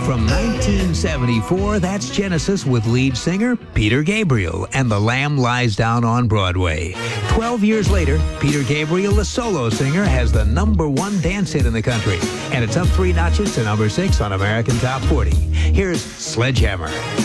From 1974, that's Genesis with lead singer Peter Gabriel and The Lamb Lies Down on Broadway. 12 years later, Peter Gabriel, the solo singer, has the #1 dance hit in the country, and it's up 3 notches to #6 on American Top 40. Here's Sledgehammer.